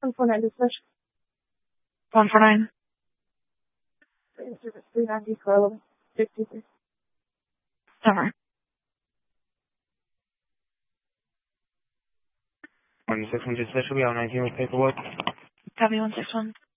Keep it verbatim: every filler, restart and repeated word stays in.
one four nine dispatch. one four nine. Service three ninety, car eleven sixty-three. Over. one six one dispatch will be out nineteen with paperwork. Copy one six one.